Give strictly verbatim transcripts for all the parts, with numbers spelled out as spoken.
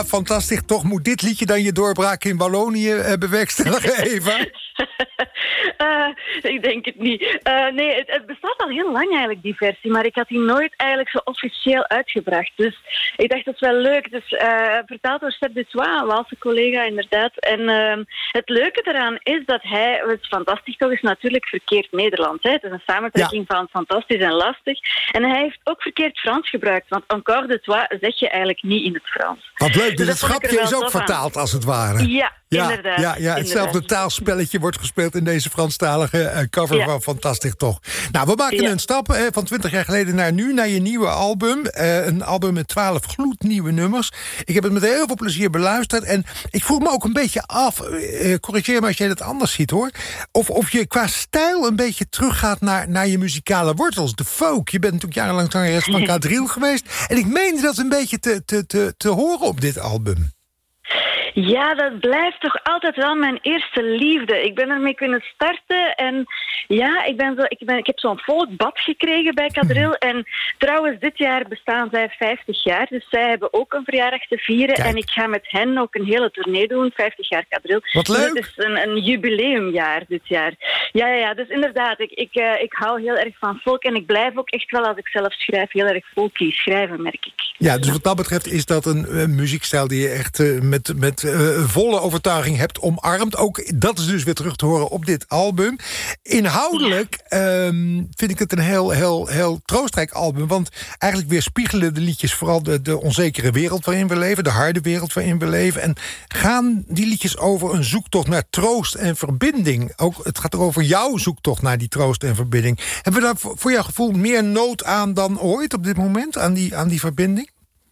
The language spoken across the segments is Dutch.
Fantastisch, toch moet dit liedje dan je doorbraak in Wallonië uh, bewerkstelligen, Eva? uh, ik denk het niet. Uh, nee, het, het bestaat al heel lang eigenlijk, die versie, maar ik had die nooit eigenlijk zo officieel uitgebracht. Dus ik dacht, dat is wel leuk. Dus uh, vertaald door Seb Dutois, een Waalse collega inderdaad. En uh, het leuke eraan is dat hij, het is fantastisch toch, is natuurlijk verkeerd Nederlands. Hè? Het is een samentrekking ja. van fantastisch en lastig. En hij heeft ook verkeerd Frans gebruikt, want encore de toi zeg je eigenlijk niet in het Frans. Wat leuk, dus, dus het grapje is ook vertaald als het ware. Ja, ja inderdaad. Ja, ja, hetzelfde inderdaad. Taalspelletje wordt gespeeld in deze Franstalige uh, cover ja. van Fantastisch toch. Nou, we maken ja. een stap uh, van twintig jaar geleden naar nu, naar je nieuwe album. Uh, een album met twaalf gloednieuwe nummers. Ik heb het met heel veel plezier beluisterd. En ik vroeg me ook een beetje af, uh, corrigeer me als jij dat anders ziet hoor, of, of je qua stijl een beetje teruggaat naar, naar je muzikale wortels, de folk. Je bent natuurlijk jarenlang zangeres van Kadril geweest. En ik meende dat een beetje te, te, te, te horen op dit album. Ja, dat blijft toch altijd wel mijn eerste liefde. Ik ben ermee kunnen starten en ja, ik, ben zo, ik, ben, ik heb zo'n volkbad gekregen bij Kadril. En trouwens, dit jaar bestaan zij vijftig jaar, dus zij hebben ook een verjaardag te vieren. Kijk. En ik ga met hen ook een hele tournee doen, vijftig jaar Kadril. Wat leuk! Dus het is een, een jubileumjaar dit jaar. Ja, ja, ja, dus inderdaad, ik, ik, uh, ik hou heel erg van folk en ik blijf ook echt wel, als ik zelf schrijf, heel erg folky schrijven, merk ik. Ja, dus wat dat betreft is dat een uh, muziekstijl die je echt uh, met, met Uh, volle overtuiging hebt omarmd. Ook dat is dus weer terug te horen op dit album. Inhoudelijk ja. um, vind ik het een heel, heel, heel troostrijk album. Want eigenlijk weerspiegelen de liedjes vooral de, de onzekere wereld waarin we leven. De harde wereld waarin we leven. En gaan die liedjes over een zoektocht naar troost en verbinding. Ook, het gaat er over jouw zoektocht naar die troost en verbinding. Hebben we daar voor jouw gevoel meer nood aan dan ooit op dit moment? Aan die, aan die verbinding?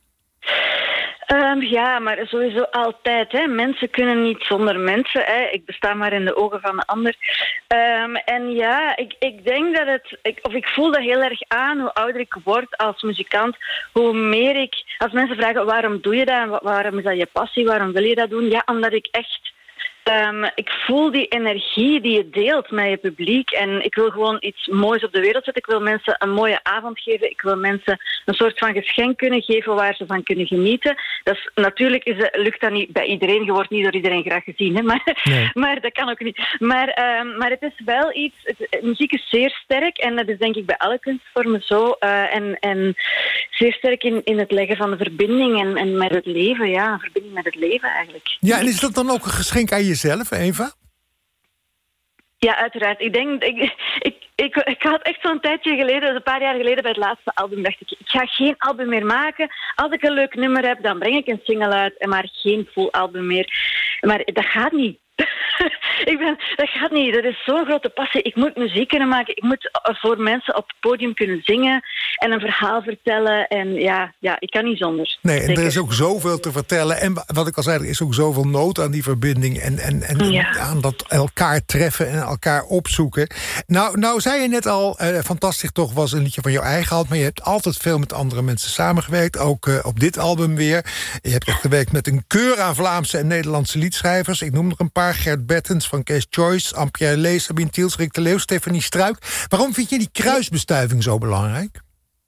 Um, ja, maar sowieso altijd. Hè. Mensen kunnen niet zonder mensen. Hè. Ik besta maar in de ogen van de ander. Um, en ja, ik, ik denk dat het... Ik, of ik voel dat heel erg aan, hoe ouder ik word als muzikant, hoe meer ik... Als mensen vragen, waarom doe je dat? En waarom is dat je passie? Waarom wil je dat doen? Ja, omdat ik echt... Um, ik voel die energie die je deelt met je publiek. En ik wil gewoon iets moois op de wereld zetten. Ik wil mensen een mooie avond geven. Ik wil mensen een soort van geschenk kunnen geven waar ze van kunnen genieten. Dat is, natuurlijk is, lukt dat niet bij iedereen. Je wordt niet door iedereen graag gezien. Hè? Maar, nee. maar dat kan ook niet. Maar, um, maar het is wel iets... Het, muziek is zeer sterk. En dat is denk ik bij alle kunstvormen zo. Uh, en, en zeer sterk in, in het leggen van de verbinding. En, en met het leven. Ja, een verbinding met het leven eigenlijk. Ja, en is dat dan ook een geschenk aan jezelf, Eva? Ja, uiteraard. Ik denk, ik, ik, ik, ik had echt zo'n tijdje geleden, een paar jaar geleden bij het laatste album, dacht ik, ik ga geen album meer maken. Als ik een leuk nummer heb, dan breng ik een single uit, en maar geen full album meer. Maar dat gaat niet. ik ben, dat gaat niet. Dat is zo'n grote passie. Ik moet muziek kunnen maken. Ik moet voor mensen op het podium kunnen zingen en een verhaal vertellen. En ja, ja ik kan niet zonder. Nee, en er is ook zoveel te vertellen. En wat ik al zei, er is ook zoveel nood aan die verbinding en, en, en ja. aan dat elkaar treffen en elkaar opzoeken. Nou, nou zei je net al, uh, Fantastisch toch was een liedje van jouw eigen hand, maar je hebt altijd veel met andere mensen samengewerkt. Ook uh, op dit album weer. Je hebt ook gewerkt met een keur aan Vlaamse en Nederlandse liedschrijvers. Ik noem er een paar. Gert Bettens van Kees Joyce, Anne-Pierre Lee, Sabine Tiels, Rick de Leeuw, Stefanie Struik. Waarom vind je die kruisbestuiving zo belangrijk?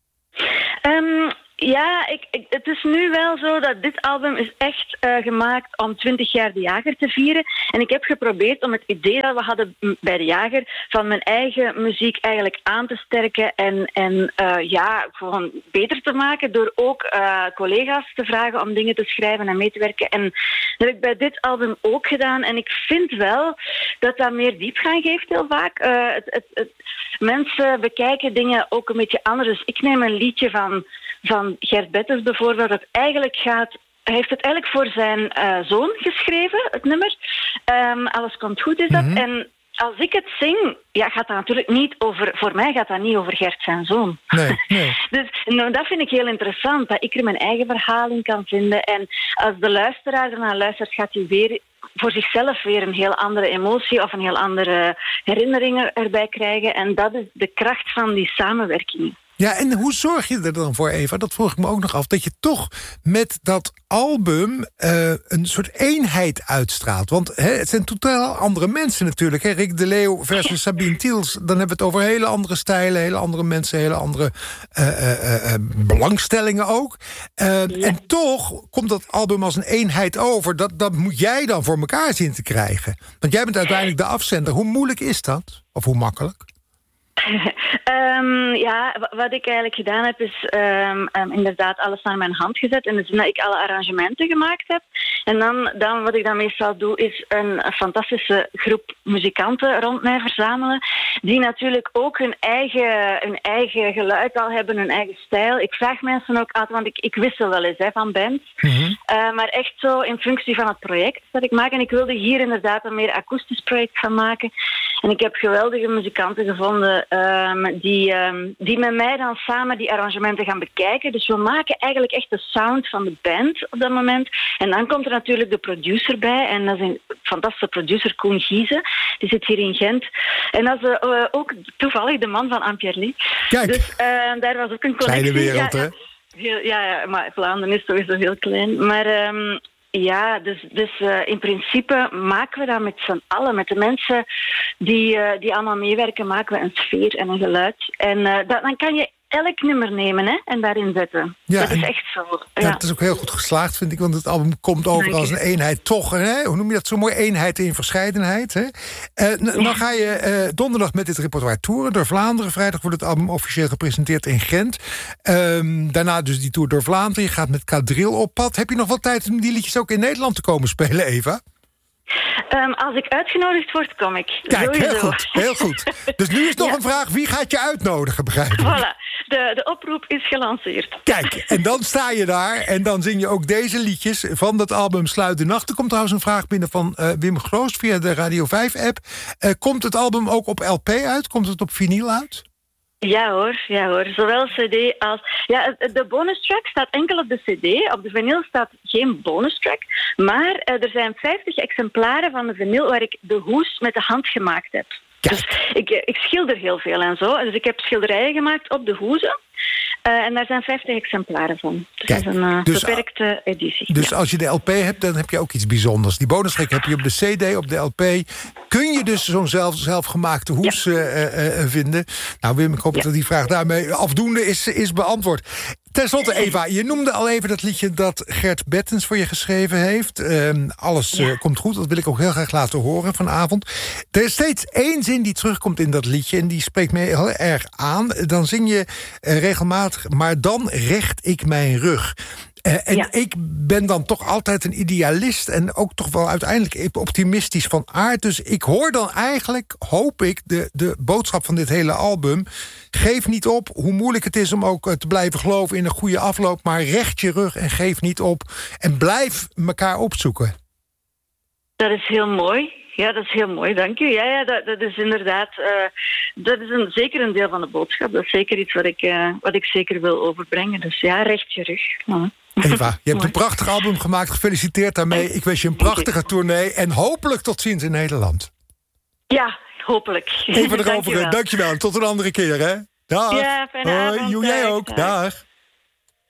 Um, ja, ik, ik, het is nu wel zo dat dit album is echt uh, gemaakt om twintig jaar De Jager te vieren. En ik heb geprobeerd om het idee dat we hadden bij De Jager van mijn eigen muziek eigenlijk aan te sterken en, en uh, ja, gewoon beter te maken door ook uh, collega's te vragen om dingen te schrijven en mee te werken. En dat heb ik bij dit album ook gedaan. En ik vind wel dat dat meer diepgang geeft heel vaak. Uh, het, het, het, mensen bekijken dingen ook een beetje anders. Dus ik neem een liedje van... van Gert Bettens bijvoorbeeld, dat eigenlijk gaat... Hij heeft het eigenlijk voor zijn uh, zoon geschreven, het nummer. Um, Alles komt goed is dat. Mm-hmm. En als ik het zing, ja, gaat dat natuurlijk niet over... Voor mij gaat dat niet over Gert zijn zoon. Nee, nee. Dus nou, dat vind ik heel interessant, dat ik er mijn eigen verhaal in kan vinden. En als de luisteraar ernaar luistert, gaat hij weer... voor zichzelf weer een heel andere emotie of een heel andere herinnering erbij krijgen. En dat is de kracht van die samenwerking. Ja, en hoe zorg je er dan voor, Eva? Dat vroeg ik me ook nog af. Dat je toch met dat album uh, een soort eenheid uitstraalt. Want hè, het zijn totaal andere mensen natuurlijk. Hè? Rick de Leeuw versus Sabine Tiels. Dan hebben we het over hele andere stijlen, hele andere mensen, hele andere uh, uh, uh, belangstellingen ook. Uh, ja. En toch komt dat album als een eenheid over. Dat, dat moet jij dan voor elkaar zien te krijgen. Want jij bent uiteindelijk de afzender. Hoe moeilijk is dat? Of hoe makkelijk? um, ja, wat ik eigenlijk gedaan heb is um, um, inderdaad alles naar mijn hand gezet. In de zin dat ik alle arrangementen gemaakt heb. En dan, dan wat ik dan meestal doe is een, een fantastische groep muzikanten rond mij verzamelen. Die natuurlijk ook hun eigen, hun eigen geluid al hebben, hun eigen stijl. Ik vraag mensen ook altijd, want ik, ik wissel wel eens hè, van bands. Mm-hmm. Uh, maar echt zo in functie van het project dat ik maak. En ik wilde hier inderdaad een meer akoestisch project gaan maken. En ik heb geweldige muzikanten gevonden um, die, um, die met mij dan samen die arrangementen gaan bekijken. Dus we maken eigenlijk echt de sound van de band op dat moment. En dan komt er natuurlijk de producer bij. En dat is een fantastische producer, Koen Giese. Die zit hier in Gent. En dat is uh, ook toevallig de man van Ampierly. Kijk, dus uh, daar was ook een connectie. Kleine wereld, ja, hè? Heel, ja, ja, maar Vlaanderen is sowieso heel klein. Maar... Um, Ja, dus, dus uh, in principe maken we dat met z'n allen. Met de mensen die, uh, die allemaal meewerken, maken we een sfeer en een geluid. En uh, dat, dan kan je elk nummer nemen hè, en daarin zetten. Ja, dat is echt zo. Ja. Ja, het is ook heel goed geslaagd, vind ik. Want het album komt over als een eenheid toch. Hè? Hoe noem je dat zo mooi? Eenheid in verscheidenheid. Hè? Uh, n- ja. Dan ga je uh, donderdag met dit repertoire toeren door Vlaanderen. Vrijdag wordt het album officieel gepresenteerd in Gent. Um, daarna dus die tour door Vlaanderen. Je gaat met Kadril op pad. Heb je nog wel tijd om die liedjes ook in Nederland te komen spelen, Eva? Um, als ik uitgenodigd word, kom ik. Kijk, sowieso. heel goed, heel goed. Dus nu is nog ja. een vraag, wie gaat je uitnodigen, begrijp ik? Voilà, de, de oproep is gelanceerd. Kijk, en dan sta je daar en dan zing je ook deze liedjes van dat album Sluit de Nacht. Er komt trouwens een vraag binnen van uh, Wim Groos via de Radio vijf-app. Uh, komt het album ook op L P uit? Komt het op vinyl uit? Ja hoor, ja hoor. Zowel cd als... Ja, de bonus track staat enkel op de cd. Op de vinyl staat geen bonus track. Maar uh, er zijn vijftig exemplaren van de vinyl waar ik de hoes met de hand gemaakt heb. Kijk. Dus ik, ik schilder heel veel en zo. Dus ik heb schilderijen gemaakt op de hoezen. Uh, en daar zijn vijftig exemplaren van. Dus Kijk, dat is een uh, dus, beperkte editie. Dus ja. als je de L P hebt, dan heb je ook iets bijzonders. Die bonustrack heb je op de cd, op de L P. Kun je dus zo'n zelf, zelfgemaakte hoes ja. uh, uh, vinden? Nou Wim, ik hoop ja. dat die vraag daarmee afdoende is, is beantwoord. Ten slotte, Eva, je noemde al even dat liedje dat Gert Bettens voor je geschreven heeft. Uh, alles uh, ja. komt goed, dat wil ik ook heel graag laten horen vanavond. Er is steeds één zin die terugkomt in dat liedje en die spreekt me heel erg aan. Dan zing je uh, regelmatig, maar dan recht ik mijn rug. Uh, en ja. ik ben dan toch altijd een idealist en ook toch wel uiteindelijk optimistisch van aard. Dus ik hoor dan eigenlijk, hoop ik, de, de boodschap van dit hele album. Geef niet op, hoe moeilijk het is om ook te blijven geloven in een goede afloop. Maar recht je rug en geef niet op. En blijf elkaar opzoeken. Dat is heel mooi. Ja, dat is heel mooi, dank u. Ja, ja dat, dat is inderdaad... Uh, dat is een, zeker een deel van de boodschap. Dat is zeker iets wat ik, uh, wat ik zeker wil overbrengen. Dus ja, recht je rug. Ja. Eva, je hebt een prachtig album gemaakt. Gefeliciteerd daarmee. Ik wens je een prachtige tournee. En hopelijk tot ziens in Nederland. Ja, hopelijk. Even erover. Dankjewel. Dankjewel. Tot een andere keer, hè. Dag. Ja, fijne avond. Hoi, jij ook. Dag. Dag.